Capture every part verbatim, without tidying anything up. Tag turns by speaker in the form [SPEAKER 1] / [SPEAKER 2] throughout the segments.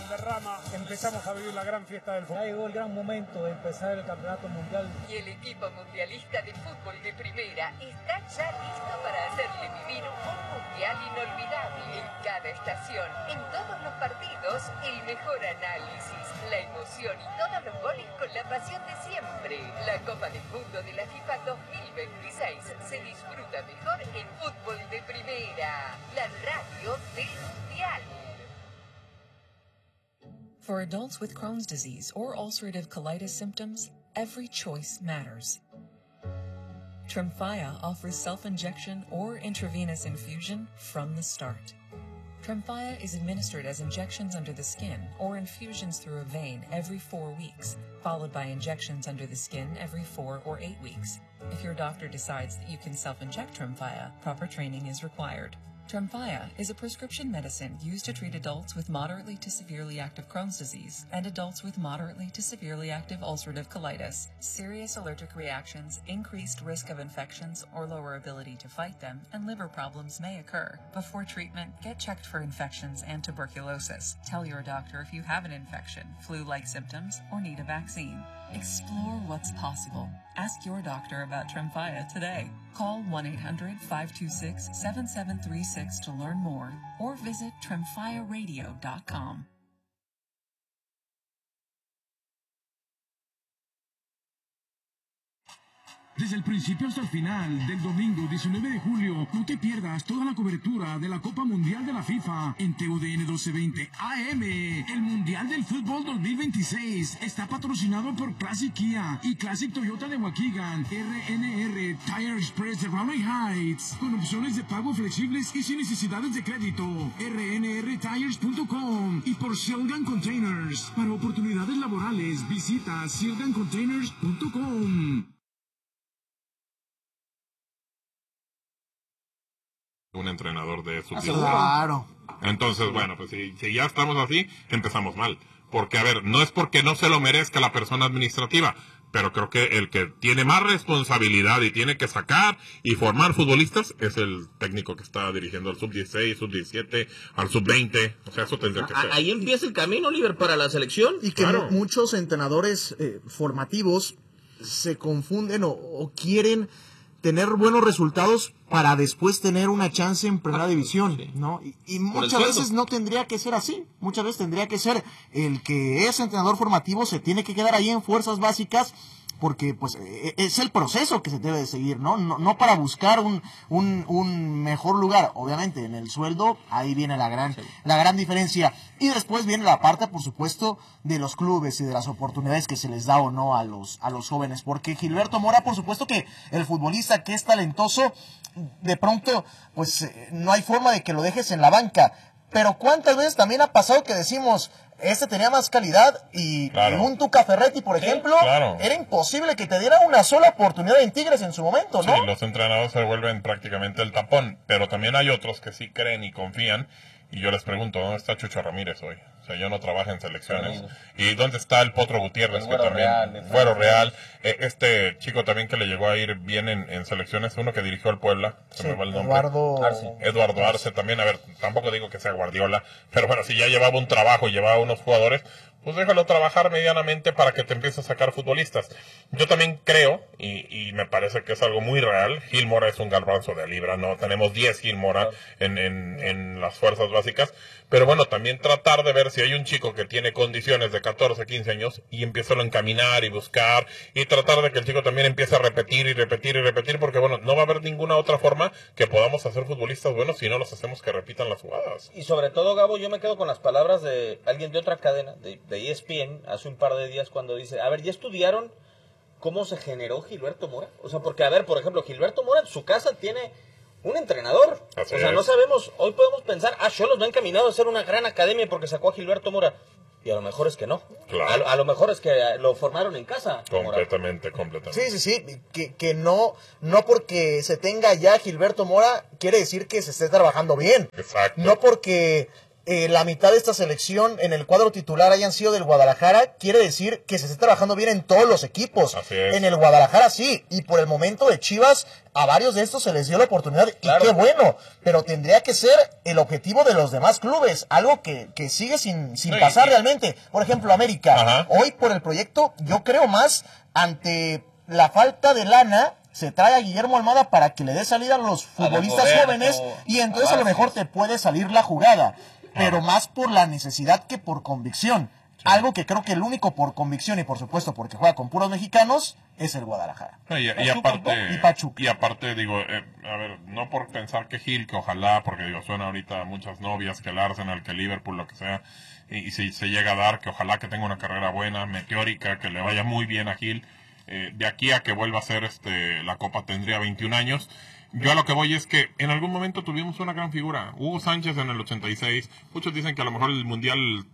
[SPEAKER 1] Valderrama, empezamos a vivir la gran fiesta del fútbol.
[SPEAKER 2] Ya llegó el gran momento de empezar el campeonato mundial.
[SPEAKER 3] Y el equipo mundialista de fútbol de primera está ya listo para hacerle vivir un mundial inolvidable en cada estación, en todos los partidos, el mejor análisis, la emoción y todos los goles con la pasión de siempre. La Copa del Mundo de la FIFA dos mil veintiséis se disfruta mejor en fútbol de primera, la radio del mundial.
[SPEAKER 4] For adults with Crohn's disease or ulcerative colitis symptoms, every choice matters. Tremfya offers self-injection or intravenous infusion from the start. Tremfya is administered as injections under the skin or infusions through a vein every four weeks, followed by injections under the skin every four or eight weeks. If your doctor decides that you can self-inject Tremfya, proper training is required. Tremfya is a prescription medicine used to treat adults with moderately to severely active Crohn's disease and adults with moderately to severely active ulcerative colitis. Serious allergic reactions, increased risk of infections or lower ability to fight them, and liver problems may occur. Before treatment, get checked for infections and tuberculosis. Tell your doctor if you have an infection, flu-like symptoms, or need a vaccine. Explore what's possible. Ask your doctor about Tremfya today. Call one eight hundred, five two six, seven seven three six to learn more or visit tremfya radio dot com.
[SPEAKER 5] Desde el principio hasta el final del domingo diecinueve de julio, no te pierdas toda la cobertura de la Copa Mundial de la FIFA en T U D N doce veinte A M. El Mundial del Fútbol dos mil veintiséis está patrocinado por Classic Kia y Classic Toyota de Waukegan, R N R Tire Express de Raleigh Heights, con opciones de pago flexibles y sin necesidades de crédito, R N R tires punto com, y por Shilgan Containers. Para oportunidades laborales, visita shilgan containers punto com.
[SPEAKER 6] Un entrenador de su
[SPEAKER 7] equipo. Claro.
[SPEAKER 6] Entonces, bueno, pues si, si ya estamos así, empezamos mal. Porque, a ver, no es porque no se lo merezca la persona administrativa, pero creo que el que tiene más responsabilidad y tiene que sacar y formar futbolistas es el técnico que está dirigiendo al sub dieciséis, sub diecisiete, al sub veinte. O sea, eso tendría que ser.
[SPEAKER 7] Ahí empieza el camino, Oliver, para la selección.
[SPEAKER 8] Y que claro, muchos entrenadores eh, formativos se confunden o, o quieren tener buenos resultados para después tener una chance en primera división, ¿no? Y, y muchas veces no tendría que ser así. Muchas veces tendría que ser el que es entrenador formativo, se tiene que quedar ahí en fuerzas básicas, porque pues es el proceso que se debe de seguir, ¿no? No, no para buscar un, un, un mejor lugar. Obviamente, en el sueldo, ahí viene la gran, sí. la gran diferencia. Y después viene la parte, por supuesto, de los clubes y de las oportunidades que se les da o no a los, a los jóvenes. Porque Gilberto Mora, por supuesto que el futbolista que es talentoso, de pronto, pues no hay forma de que lo dejes en la banca. Pero ¿cuántas veces también ha pasado que decimos, este tenía más calidad y claro. un Tuca Ferretti, por ejemplo, sí, claro. era imposible que te diera una sola oportunidad en Tigres en su momento, ¿no?
[SPEAKER 6] Sí, los entrenadores se vuelven prácticamente el tapón, pero también hay otros que sí creen y confían. Y yo les pregunto, ¿dónde está Chucho Ramírez hoy? O sea, yo no trabajo en selecciones. ¿Y dónde está el Potro Gutiérrez? Que también, Real, Güero Real. Eh, este chico también que le llegó a ir bien en, en selecciones, uno que dirigió al Puebla, se
[SPEAKER 8] sí,
[SPEAKER 6] me va el nombre.
[SPEAKER 8] Eduardo Arce.
[SPEAKER 6] Eduardo Arce también, a ver, tampoco digo que sea Guardiola, pero bueno, si ya llevaba un trabajo y llevaba unos jugadores, pues déjalo trabajar medianamente para que te empiece a sacar futbolistas. Yo también creo, y, y me parece que es algo muy real, Gil Mora es un garbanzo de libra, ¿no? Tenemos diez Gil Mora en, en, en las fuerzas básicas, pero bueno, también tratar de ver si hay un chico que tiene condiciones de catorce, quince años y empieza a encaminar y buscar y tratar de que el chico también empiece a repetir y repetir y repetir, porque bueno, no va a haber ninguna otra forma que podamos hacer futbolistas buenos si no los hacemos que repitan las jugadas.
[SPEAKER 7] Y sobre todo, Gabo, yo me quedo con las palabras de alguien de otra cadena, de, de E S P N, hace un par de días cuando dice, a ver, ¿ya estudiaron cómo se generó Gilberto Mora? O sea, porque, a ver, por ejemplo, Gilberto Mora en su casa tiene un entrenador.
[SPEAKER 6] Así
[SPEAKER 7] o sea,
[SPEAKER 6] es.
[SPEAKER 7] no sabemos, hoy podemos pensar, ah, Xolos no ha encaminado a ser una gran academia porque sacó a Gilberto Mora. Y a lo mejor es que no.
[SPEAKER 6] Claro.
[SPEAKER 7] A, a lo mejor es que lo formaron en casa.
[SPEAKER 6] Completamente, Mora. completamente.
[SPEAKER 8] Sí, sí, sí. Que, que no, no porque se tenga ya Gilberto Mora quiere decir que se esté trabajando bien.
[SPEAKER 6] Exacto.
[SPEAKER 8] No porque eh, la mitad de esta selección en el cuadro titular hayan sido del Guadalajara, quiere decir que se está trabajando bien en todos los equipos.
[SPEAKER 6] Así es.
[SPEAKER 8] En el Guadalajara sí, y por el momento de Chivas, a varios de estos se les dio la oportunidad,
[SPEAKER 7] Claro.
[SPEAKER 8] y qué bueno, pero tendría que ser el objetivo de los demás clubes, algo que, que sigue sin, sin
[SPEAKER 6] Sí,
[SPEAKER 8] pasar
[SPEAKER 6] y-
[SPEAKER 8] realmente. Por ejemplo, América,
[SPEAKER 6] Ajá.
[SPEAKER 8] hoy por el proyecto, yo creo más ante la falta de lana, se trae a Guillermo Almada para que le dé salida a los futbolistas
[SPEAKER 7] Roberto,
[SPEAKER 8] jóvenes, y entonces a lo
[SPEAKER 7] Vázquez.
[SPEAKER 8] mejor te puede salir la jugada, pero más por la necesidad que por convicción. Algo que creo que el único por convicción y por supuesto porque juega con puros mexicanos es el Guadalajara.
[SPEAKER 6] No, y, y
[SPEAKER 8] Pachuca,
[SPEAKER 6] aparte,
[SPEAKER 8] ¿no? Y Pachuca.
[SPEAKER 6] y aparte digo, eh, a ver, no por pensar que Gil, que ojalá, porque digo, suena ahorita a muchas novias, que el Arsenal, que el Liverpool, lo que sea, y, y si se llega a dar, que ojalá que tenga una carrera buena, meteórica, que le vaya muy bien a Gil, eh, de aquí a que vuelva a ser este, la Copa tendría veintiún años. Yo a lo que voy es que en algún momento tuvimos una gran figura. Hugo Sánchez en el ochenta y seis. Muchos dicen que a lo mejor el Mundial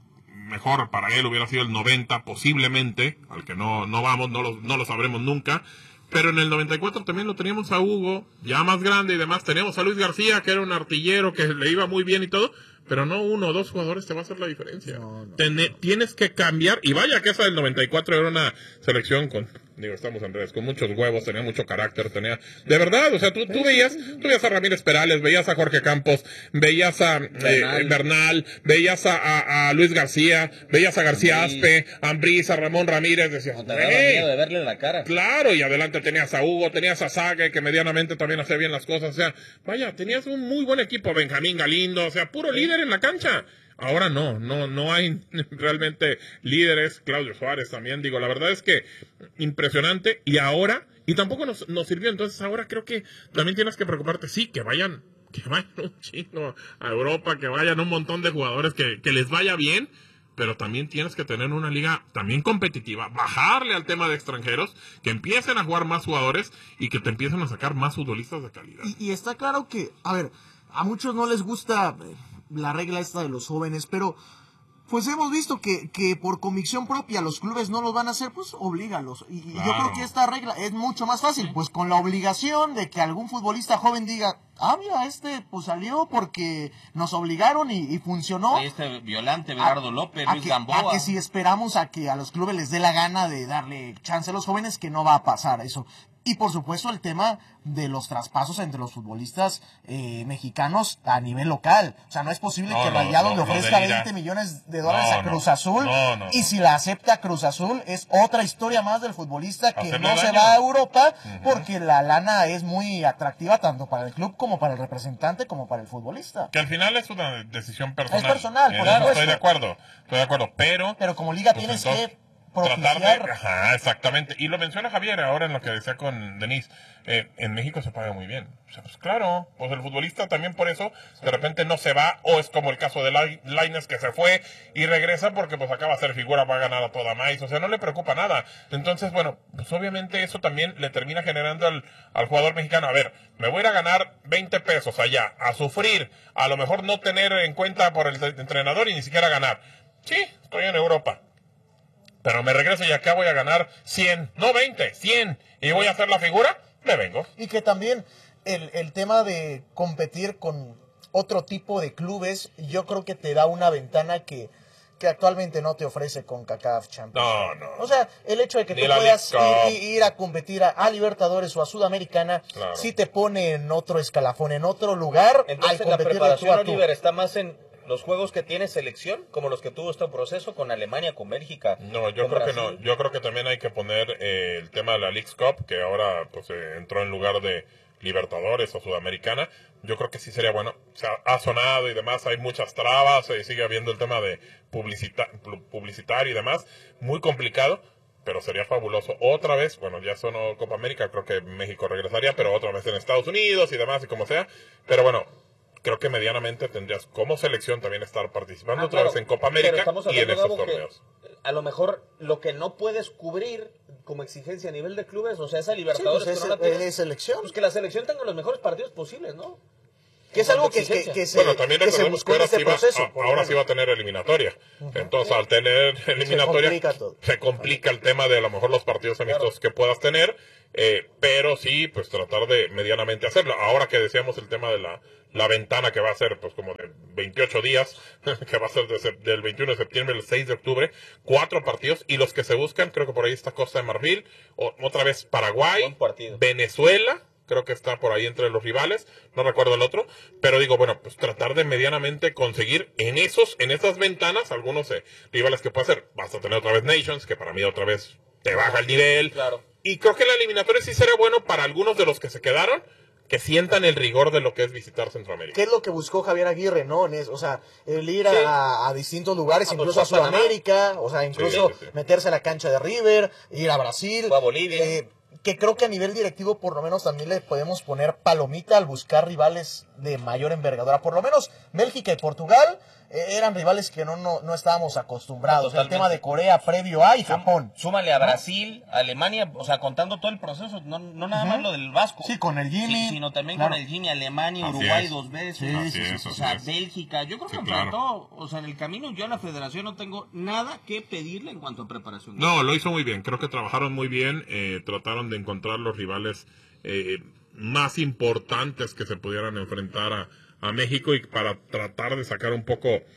[SPEAKER 6] mejor para él hubiera sido el noventa, posiblemente. Al que no, no vamos, no lo, no lo sabremos nunca. Pero en el noventa y cuatro también lo teníamos a Hugo, ya más grande y demás. Teníamos a Luis García, que era un artillero, que le iba muy bien y todo. Pero no uno o dos jugadores te va a hacer la diferencia.
[SPEAKER 8] No, no.
[SPEAKER 6] Tene- tienes que cambiar. Y vaya que esa del noventa y cuatro era una selección con, digo, estamos en redes, con muchos huevos, tenía mucho carácter, tenía, de verdad, o sea, tú, tú veías, tú veías a Ramírez Perales, veías a Jorge Campos, veías a eh,
[SPEAKER 7] Bernal.
[SPEAKER 6] Bernal, veías a, a, a Luis García, veías a García
[SPEAKER 7] Ambriz.
[SPEAKER 6] Aspe, a Ambriz, a Ramón Ramírez, decías,
[SPEAKER 7] No te daba
[SPEAKER 6] "Güey".
[SPEAKER 7] miedo de verle la cara.
[SPEAKER 6] Claro, y adelante tenías a Hugo, tenías a Sague, que medianamente también hacía bien las cosas, o sea, vaya, tenías un muy buen equipo, Benjamín Galindo, o sea, puro líder en la cancha. Ahora no, no, no hay realmente líderes, Claudio Suárez también, digo, la verdad es que impresionante, y ahora, y tampoco nos, nos sirvió, entonces ahora creo que también tienes que preocuparte, sí, que vayan, que vayan un chingo a Europa, que vayan un montón de jugadores, que, que les vaya bien, pero también tienes que tener una liga también competitiva, bajarle al tema de extranjeros, que empiecen a jugar más jugadores y que te empiecen a sacar más futbolistas de calidad.
[SPEAKER 8] Y, y está claro que, a ver, a muchos no les gusta eh, la regla esta de los jóvenes, pero pues hemos visto que, que por convicción propia los clubes no los van a hacer, pues oblígalos. Y, y yo
[SPEAKER 6] Claro.
[SPEAKER 8] creo que esta regla es mucho más fácil, pues con la obligación de que algún futbolista joven diga, ah, mira, este pues salió porque nos obligaron y, y funcionó.
[SPEAKER 7] Ahí este Violante, Berardo López,
[SPEAKER 8] a
[SPEAKER 7] Luis
[SPEAKER 8] que,
[SPEAKER 7] Gamboa.
[SPEAKER 8] a que si esperamos a que a los clubes les dé la gana de darle chance a los jóvenes, que no va a pasar eso. Y por supuesto el tema de los traspasos entre los futbolistas eh, mexicanos a nivel local. O sea, no es posible
[SPEAKER 6] No,
[SPEAKER 8] que
[SPEAKER 6] no,
[SPEAKER 8] Rayados
[SPEAKER 6] no,
[SPEAKER 8] le
[SPEAKER 6] no
[SPEAKER 8] ofrezca
[SPEAKER 6] delira.
[SPEAKER 8] veinte millones de dólares
[SPEAKER 6] No,
[SPEAKER 8] a
[SPEAKER 6] no.
[SPEAKER 8] Cruz Azul.
[SPEAKER 6] No, no,
[SPEAKER 8] y
[SPEAKER 6] no.
[SPEAKER 8] si la acepta Cruz Azul, es otra historia más del futbolista que
[SPEAKER 6] Hacerle
[SPEAKER 8] no se
[SPEAKER 6] daño.
[SPEAKER 8] va a Europa,
[SPEAKER 6] Ujú.
[SPEAKER 8] porque la lana es muy atractiva tanto para el club como para el representante como para el futbolista.
[SPEAKER 6] Que al final es una decisión personal.
[SPEAKER 8] Es personal,
[SPEAKER 6] En
[SPEAKER 8] por
[SPEAKER 6] eso
[SPEAKER 8] supuesto.
[SPEAKER 6] estoy de acuerdo, estoy de acuerdo, pero...
[SPEAKER 8] Pero como liga
[SPEAKER 6] pues
[SPEAKER 8] tienes
[SPEAKER 6] entonces,
[SPEAKER 8] que
[SPEAKER 6] tratar
[SPEAKER 8] propiciar.
[SPEAKER 6] de... Ajá, exactamente. Y lo menciona Javier ahora en lo que decía con Denise. Eh, en México se paga muy bien. O sea, pues claro, pues el futbolista también por eso de repente no se va, o es como el caso de Lai- Lainez que se fue y regresa porque pues acaba de ser figura, va a ganar a toda maíz, o sea, no le preocupa nada. Entonces, bueno, pues obviamente eso también le termina generando al, al jugador mexicano, a ver, me voy a ir a ganar veinte pesos allá, a sufrir, a lo mejor no tener en cuenta por el entrenador y ni siquiera ganar. Sí, estoy en Europa. Pero me regreso y acá voy a ganar cien, no veinte, cien, y voy a hacer la figura, me vengo.
[SPEAKER 8] Y que también el, el tema de competir con otro tipo de clubes, yo creo que te da una ventana que, que actualmente no te ofrece con CONCACAF Champions.
[SPEAKER 6] No, no.
[SPEAKER 8] O sea, el hecho de que
[SPEAKER 6] Ni
[SPEAKER 8] tú
[SPEAKER 6] la
[SPEAKER 8] puedas
[SPEAKER 6] League Cup.
[SPEAKER 8] ir, ir a competir a, a Libertadores o a Sudamericana,
[SPEAKER 6] Claro.
[SPEAKER 8] sí te pone en otro escalafón, en otro lugar,
[SPEAKER 7] Entonces
[SPEAKER 8] al
[SPEAKER 7] la
[SPEAKER 8] competir de tú
[SPEAKER 7] preparación,
[SPEAKER 8] a tú.
[SPEAKER 7] Oliver, está más en los juegos que tiene selección, como los que tuvo este proceso con Alemania, con Bélgica.
[SPEAKER 6] No, yo
[SPEAKER 7] con
[SPEAKER 6] creo que
[SPEAKER 7] Brasil.
[SPEAKER 6] no. Yo creo que también hay que poner eh, el tema de la League Cup, que ahora pues eh, entró en lugar de Libertadores o Sudamericana. Yo creo que sí sería bueno. O sea, ha sonado y demás, hay muchas trabas, eh, sigue habiendo el tema de publicita pu- publicitario y demás, muy complicado, pero sería fabuloso. Otra vez, bueno, ya sonó Copa América, creo que México regresaría, pero otra vez en Estados Unidos y demás y como sea. Pero bueno, creo que medianamente tendrías como selección también estar participando
[SPEAKER 7] Ah,
[SPEAKER 6] otra
[SPEAKER 7] claro,
[SPEAKER 6] vez en Copa
[SPEAKER 7] pero
[SPEAKER 6] América
[SPEAKER 7] estamos
[SPEAKER 6] y en
[SPEAKER 7] hablando,
[SPEAKER 6] esos
[SPEAKER 7] Gabo, que
[SPEAKER 6] torneos.
[SPEAKER 7] a lo mejor lo que no puedes cubrir como exigencia a nivel de clubes, o sea, esa
[SPEAKER 8] Sí,
[SPEAKER 7] Libertadores
[SPEAKER 8] pues
[SPEAKER 7] que
[SPEAKER 8] es,
[SPEAKER 7] no la tienes,
[SPEAKER 8] es selección.
[SPEAKER 7] pues que la selección tenga los mejores partidos posibles, ¿no?
[SPEAKER 8] que es algo que, que, que se,
[SPEAKER 6] bueno, también
[SPEAKER 8] que se
[SPEAKER 6] recordemos
[SPEAKER 8] buscó
[SPEAKER 6] que
[SPEAKER 8] en
[SPEAKER 6] ahora,
[SPEAKER 8] este
[SPEAKER 6] sí va,
[SPEAKER 8] proceso.
[SPEAKER 6] a, ahora sí va a tener eliminatoria. Uh-huh. Entonces, al tener eliminatoria,
[SPEAKER 8] se complica, todo.
[SPEAKER 6] Se complica el tema de a lo mejor los partidos amistosos claro. que puedas tener, eh, pero sí, pues tratar de medianamente hacerlo. Ahora que decíamos el tema de la, la ventana que va a ser pues como de veintiocho días, que va a ser de, del veintiuno de septiembre al seis de octubre, cuatro partidos, y los que se buscan, creo que por ahí está Costa de Marfil, o, otra vez Paraguay, Venezuela, creo que está por ahí entre los rivales, no recuerdo el otro, pero digo, bueno, pues tratar de medianamente conseguir en esos, en esas ventanas, algunos eh, rivales que puede hacer, vas a tener otra vez Nations, que para mí otra vez te baja el nivel,
[SPEAKER 7] claro.
[SPEAKER 6] Y creo que la eliminatoria sí sería bueno para algunos de los que se quedaron, que sientan el rigor de lo que es visitar Centroamérica.
[SPEAKER 8] ¿Qué es lo que buscó Javier Aguirre, no? O sea, el ir
[SPEAKER 7] sí.
[SPEAKER 8] a, a distintos lugares, a incluso a Sudamérica, o sea, incluso sí, sí, sí. meterse a la cancha de River, ir a Brasil,
[SPEAKER 7] a Bolivia.
[SPEAKER 8] Eh, que creo que a nivel directivo por lo menos también le podemos poner palomita al buscar rivales de mayor envergadura. Por lo menos Bélgica y Portugal eh, eran rivales que no, no, no estábamos acostumbrados. Totalmente. El tema de Corea previo a y Japón.
[SPEAKER 7] Súmale a Brasil, a Alemania, o sea, contando todo el proceso, no, no nada uh-huh. más lo del Vasco.
[SPEAKER 8] Sí, con el Jimmy.
[SPEAKER 7] Sí, sino también
[SPEAKER 8] claro.
[SPEAKER 7] con el Jimmy, Alemania,
[SPEAKER 6] así
[SPEAKER 7] Uruguay
[SPEAKER 6] es.
[SPEAKER 7] dos veces.
[SPEAKER 6] Sí, sí, sí, sí,
[SPEAKER 7] o sea,
[SPEAKER 6] es.
[SPEAKER 7] Bélgica. Yo creo que
[SPEAKER 6] sí,
[SPEAKER 7] enfrentó,
[SPEAKER 6] claro.
[SPEAKER 7] o sea, en el camino yo a la federación no tengo nada que pedirle en cuanto a preparación.
[SPEAKER 6] No, lo hizo muy bien. Creo que trabajaron muy bien. Eh, trataron de encontrar los rivales eh, más importantes que se pudieran enfrentar a, a México y para tratar de sacar un poco eh,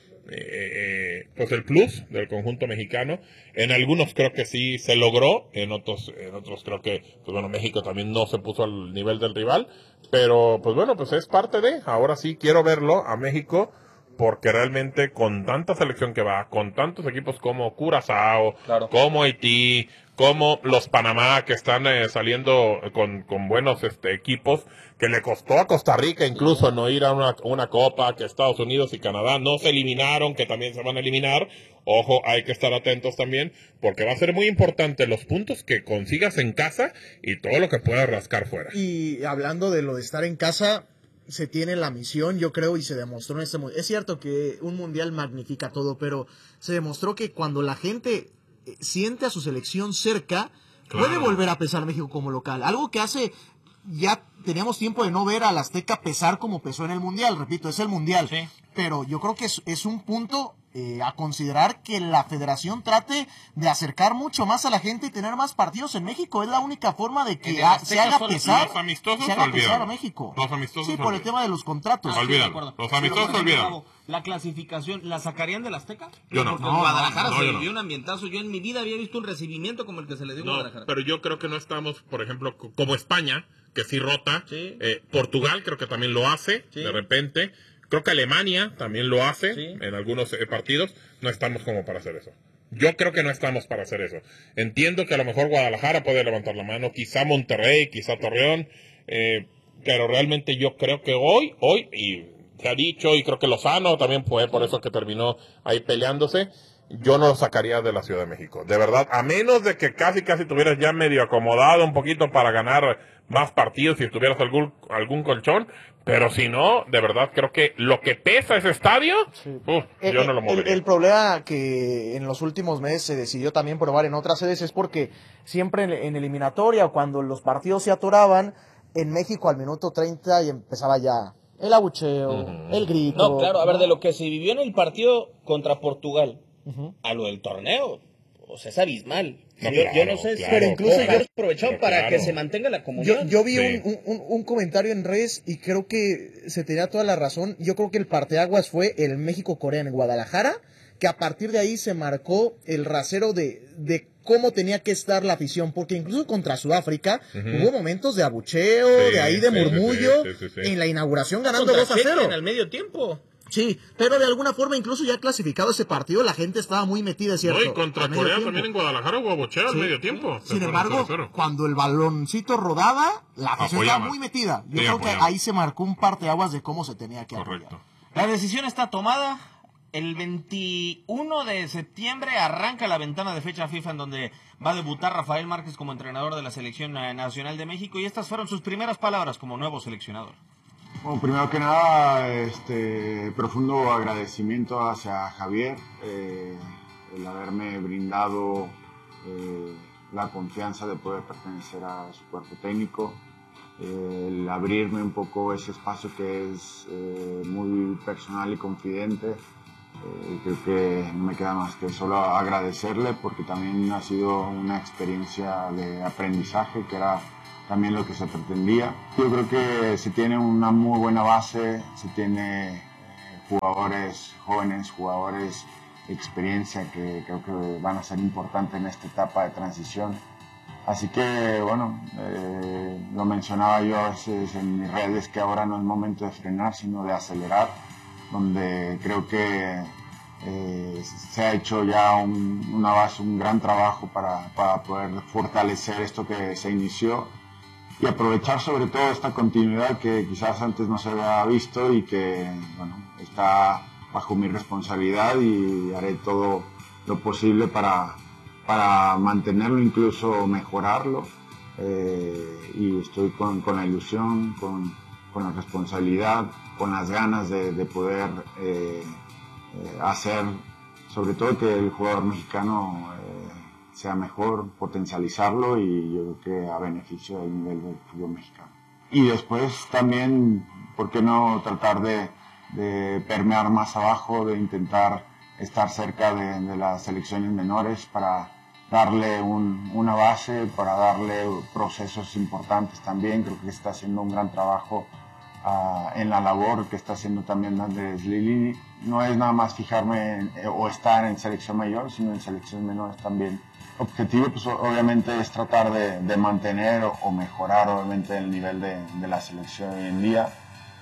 [SPEAKER 6] eh, pues el plus del conjunto mexicano. En algunos creo que sí se logró, en otros en otros creo que pues bueno, México también no se puso al nivel del rival, pero pues bueno, pues es parte de, ahora sí quiero verlo a México, porque realmente con tanta selección que va, con tantos equipos como Curazao,
[SPEAKER 7] claro.
[SPEAKER 6] como Haití, como los Panamá que están eh, saliendo con, con buenos este, equipos, que le costó a Costa Rica incluso no ir a una, una copa, que Estados Unidos y Canadá no se eliminaron, que también se van a eliminar. Ojo, hay que estar atentos también, porque va a ser muy importante los puntos que consigas en casa y todo lo que puedas rascar fuera.
[SPEAKER 8] Y hablando de lo de estar en casa, se tiene la misión, yo creo, y se demostró en este mundial. Es cierto que un mundial magnifica todo, pero se demostró que cuando la gente siente a su selección cerca, claro. puede volver a pesar México como local. Algo que hace, ya teníamos tiempo de no ver al Azteca pesar como pesó en el mundial, repito, es el mundial.
[SPEAKER 7] Sí.
[SPEAKER 8] Pero yo creo que es, es un punto eh, a considerar que la federación trate de acercar mucho más a la gente y tener más partidos en México. Es la única forma de que ha, se haga pesar,
[SPEAKER 6] los amistosos
[SPEAKER 8] se haga
[SPEAKER 6] olvídalo.
[SPEAKER 8] pesar a México.
[SPEAKER 6] Los amistosos
[SPEAKER 8] sí, por
[SPEAKER 6] olvídalo.
[SPEAKER 8] el tema de los contratos.
[SPEAKER 6] Ah, olvídalo. Los amistosos olvídalo.
[SPEAKER 7] La clasificación, ¿la sacarían del Azteca?
[SPEAKER 6] Yo no.
[SPEAKER 7] Porque
[SPEAKER 6] no,
[SPEAKER 7] en Guadalajara
[SPEAKER 6] no,
[SPEAKER 7] se
[SPEAKER 6] no,
[SPEAKER 7] le dio
[SPEAKER 6] no.
[SPEAKER 7] un ambientazo. Yo en mi vida había visto un recibimiento como el que se le dio a
[SPEAKER 6] no,
[SPEAKER 7] Guadalajara.
[SPEAKER 6] Pero yo creo que no estamos, por ejemplo, como España, que sí rota.
[SPEAKER 7] Sí.
[SPEAKER 6] Eh, Portugal creo que también lo hace,
[SPEAKER 7] sí.
[SPEAKER 6] de repente. Creo que Alemania también lo hace
[SPEAKER 7] sí.
[SPEAKER 6] en algunos eh, partidos. No estamos como para hacer eso. Yo creo que no estamos para hacer eso. Entiendo que a lo mejor Guadalajara puede levantar la mano, quizá Monterrey, quizá Torreón, eh, pero realmente yo creo que hoy, hoy, y se ha dicho, y creo que Lozano también fue por eso que terminó ahí peleándose, yo no lo sacaría de la Ciudad de México. De verdad, a menos de que casi, casi tuvieras ya medio acomodado un poquito para ganar más partidos y tuvieras algún, algún colchón, pero si no, de verdad creo que lo que pesa ese estadio, sí. uf,
[SPEAKER 8] el,
[SPEAKER 6] yo no lo movería.
[SPEAKER 8] El, el problema que en los últimos meses se decidió también probar en otras sedes es porque siempre en, en eliminatoria o cuando los partidos se atoraban, en México al minuto treinta y empezaba ya el abucheo, uh-huh. el grito.
[SPEAKER 7] No, claro, a ver, de lo que se vivió en el partido contra Portugal uh-huh. a lo del torneo, o sea, es abismal.
[SPEAKER 6] No,
[SPEAKER 7] yo,
[SPEAKER 6] claro,
[SPEAKER 7] yo no sé,
[SPEAKER 6] claro,
[SPEAKER 7] pero incluso
[SPEAKER 6] claro,
[SPEAKER 7] yo he aprovechado
[SPEAKER 6] pero
[SPEAKER 7] para
[SPEAKER 6] claro.
[SPEAKER 7] que se mantenga la comunión.
[SPEAKER 8] Yo, yo vi
[SPEAKER 6] sí.
[SPEAKER 8] un, un, un comentario en redes y creo que se tenía toda la razón. Yo creo que el parteaguas fue el México-Corea en Guadalajara, que a partir de ahí se marcó el rasero de, de cómo tenía que estar la afición, porque incluso contra Sudáfrica uh-huh. hubo momentos de abucheo, sí, de ahí de
[SPEAKER 6] sí,
[SPEAKER 8] murmullo,
[SPEAKER 6] sí, sí, sí, sí.
[SPEAKER 8] en la inauguración ganando
[SPEAKER 7] Contra
[SPEAKER 8] dos a cero.
[SPEAKER 7] En el medio tiempo.
[SPEAKER 8] Sí, pero de alguna forma incluso ya clasificado ese partido, la gente estaba muy metida, ¿cierto?
[SPEAKER 6] No, y contra Corea tiempo. También en Guadalajara hubo abucheo sí. al medio tiempo.
[SPEAKER 8] Sin embargo, cuando el baloncito rodaba, la afición estaba muy metida. Yo sí, creo apoyaba. Que ahí se marcó un parteaguas de cómo se tenía que
[SPEAKER 6] Correcto.
[SPEAKER 8] apoyar.
[SPEAKER 7] La decisión está tomada. El veintiuno de septiembre arranca la ventana de fecha FIFA en donde va a debutar Rafael Márquez como entrenador de la Selección Nacional de México y estas fueron sus primeras palabras como nuevo seleccionador.
[SPEAKER 9] Bueno, primero que nada, este profundo agradecimiento hacia Javier, eh, el haberme brindado eh, la confianza de poder pertenecer a su cuerpo técnico. eh, el abrirme un poco ese espacio que es eh, muy personal y confidente. Eh, creo que no me queda más que solo agradecerle, porque también ha sido una experiencia de aprendizaje, que era también lo que se pretendía. Yo creo que se tiene una muy buena base, se tiene eh, jugadores jóvenes, jugadores de experiencia, que creo que van a ser importantes en esta etapa de transición. Así que, bueno, eh, lo mencionaba yo a veces en mis redes, que ahora no es momento de frenar, sino de acelerar, donde creo que eh, se ha hecho ya un, una base, un gran trabajo para, para poder fortalecer esto que se inició y aprovechar sobre todo esta continuidad que quizás antes no se había visto y que, bueno, está bajo mi responsabilidad, y haré todo lo posible para, para mantenerlo, incluso mejorarlo, eh, y estoy con, con la ilusión, con, con la responsabilidad, con las ganas de, de poder eh, eh, hacer, sobre todo, que el jugador mexicano eh, sea mejor, potencializarlo, y yo creo que a beneficio del nivel del fútbol mexicano. Y después también, ¿por qué no tratar de, de permear más abajo, de intentar estar cerca de, de las selecciones menores para darle un, una base, para darle procesos importantes también? Creo que está haciendo un gran trabajo Uh, en la labor que está haciendo también Andrés Lilini. No es nada más fijarme en, eh, o estar en selección mayor, sino en selecciones menores también. El objetivo, pues, obviamente, es tratar de, de mantener o, o mejorar, obviamente, el nivel de, de la selección hoy en día.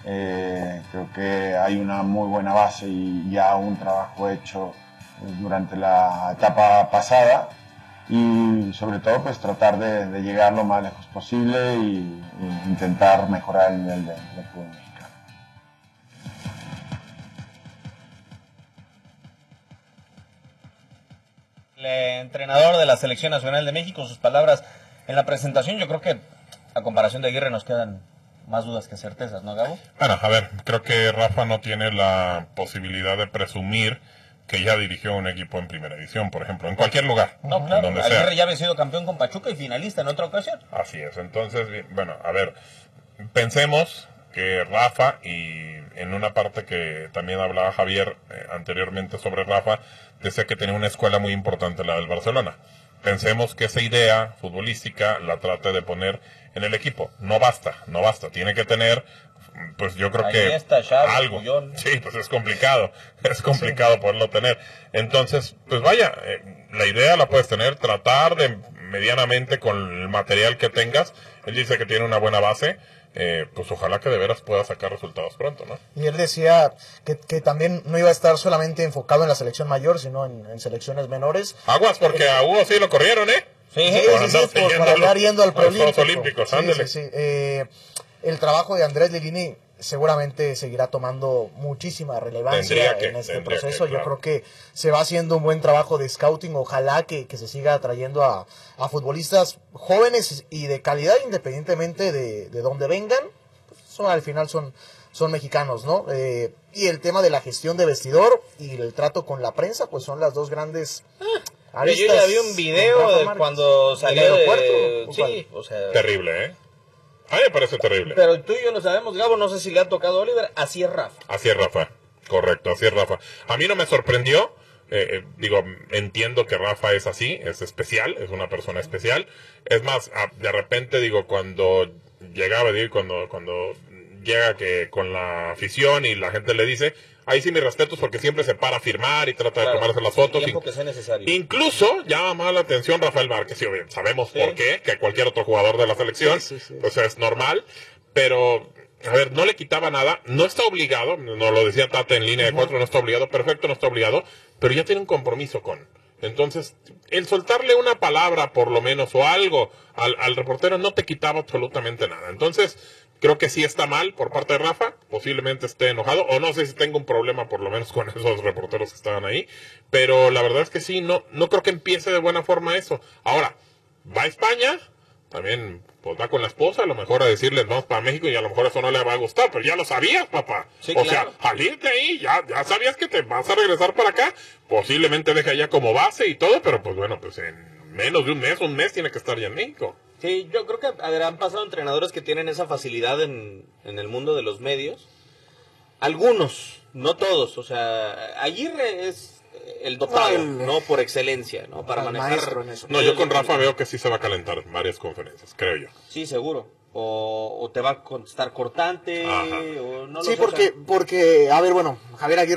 [SPEAKER 9] Eh, creo que hay una muy buena base y ya un trabajo hecho durante la etapa pasada, y sobre todo, pues, tratar de, de llegar lo más lejos posible y, y intentar mejorar el nivel del de fútbol mexicano.
[SPEAKER 7] El entrenador de la Selección Nacional de México, sus palabras en la presentación. Yo creo que a comparación de Aguirre nos quedan más dudas que certezas, ¿no, Gabo?
[SPEAKER 6] Bueno, a ver, creo que Rafa no tiene la posibilidad de presumir que ya dirigió un equipo en primera división, por ejemplo, en cualquier lugar.
[SPEAKER 7] No, claro,
[SPEAKER 6] donde
[SPEAKER 7] Aguirre
[SPEAKER 6] sea.
[SPEAKER 7] ya había sido campeón con Pachuca y finalista en otra ocasión.
[SPEAKER 6] Así es, entonces, bueno, a ver, pensemos que Rafa, y en una parte que también hablaba Javier eh, anteriormente sobre Rafa, decía que tenía una escuela muy importante, la del Barcelona. Pensemos que esa idea futbolística la trate de poner en el equipo. No basta, no basta, tiene que tener, pues yo creo
[SPEAKER 7] Ahí
[SPEAKER 6] que
[SPEAKER 7] está, Xavi,
[SPEAKER 6] algo.
[SPEAKER 7] Puyol.
[SPEAKER 6] Sí, pues es complicado, es complicado sí. poderlo tener. Entonces, pues vaya, eh, la idea la puedes tener, tratar de medianamente con el material que tengas. Él dice que tiene una buena base. Eh, pues ojalá que de veras pueda sacar resultados pronto, ¿no?
[SPEAKER 10] Y él decía que, que también no iba a estar solamente enfocado en la selección mayor, sino en, en selecciones menores.
[SPEAKER 6] Aguas, porque eh, a Hugo sí lo corrieron, ¿eh?
[SPEAKER 10] Sí, sí, por, sí, sí, por, por andar yendo al preolímpico.
[SPEAKER 6] Olímpicos,
[SPEAKER 10] sí, sí, sí. Eh, el trabajo de Andrés Lilini seguramente seguirá tomando muchísima relevancia que, en este proceso. Que, claro. Yo creo que se va haciendo un buen trabajo de scouting. Ojalá que, que se siga atrayendo a, a futbolistas jóvenes y de calidad, independientemente de, de dónde vengan. Pues son, al final son, son mexicanos, ¿no? Eh, y el tema de la gestión de vestidor y el trato con la prensa, pues son las dos grandes
[SPEAKER 7] ah, aristas. Yo ya vi un video de cuando salió del aeropuerto. Sí, o sea,
[SPEAKER 6] terrible, ¿eh? A mí me parece terrible.
[SPEAKER 7] Pero tú y yo lo sabemos, Gabo, no sé si le ha tocado a Oliver, así es Rafa.
[SPEAKER 6] Así es Rafa, correcto, así es Rafa. A mí no me sorprendió, eh, eh, digo, entiendo que Rafa es así, es especial, es una persona especial. Es más, a, de repente, digo, cuando llegaba, digo, cuando, cuando llega que con la afición y la gente le dice, ahí sí mis respetos, porque siempre se para a firmar y trata claro, de tomarse las fotos.
[SPEAKER 7] El tiempo que sea necesario.
[SPEAKER 6] Incluso llama más la atención Rafael Márquez, sí, sabemos sí. por qué, que cualquier otro jugador de la selección, sí, sí, sí. pues es normal, pero, a ver, no le quitaba nada, no está obligado, nos lo decía Tata en línea de cuatro, no está obligado, perfecto, no está obligado, pero ya tiene un compromiso con. Entonces, el soltarle una palabra, por lo menos, o algo al, al reportero no te quitaba absolutamente nada. Entonces, creo que sí está mal por parte de Rafa, posiblemente esté enojado, o no sé si tengo un problema por lo menos con esos reporteros que estaban ahí, pero la verdad es que sí, no, no creo que empiece de buena forma eso. Ahora, va a España, también pues va con la esposa, a lo mejor a decirles vamos para México y a lo mejor eso no le va a gustar, pero ya lo sabías, papá.
[SPEAKER 7] Sí,
[SPEAKER 6] o
[SPEAKER 7] claro.
[SPEAKER 6] sea, al irte ahí, ya, ya sabías que te vas a regresar para acá, posiblemente deja ya como base y todo, pero pues bueno, pues en menos de un mes, un mes tiene que estar ya en México.
[SPEAKER 7] Sí, yo creo que a ver, han pasado entrenadores que tienen esa facilidad en, en el mundo de los medios. Algunos, no todos. O sea, Aguirre es el dotado, no, ¿no? Por excelencia, ¿no? Para manejar.
[SPEAKER 6] No, yo con Rafa veo que sí se va a calentar en varias conferencias, creo yo.
[SPEAKER 7] Sí, seguro. O, o te va a contestar cortante. O no
[SPEAKER 10] sí,
[SPEAKER 7] lo
[SPEAKER 10] porque, porque, a ver, bueno, Javier Aguirre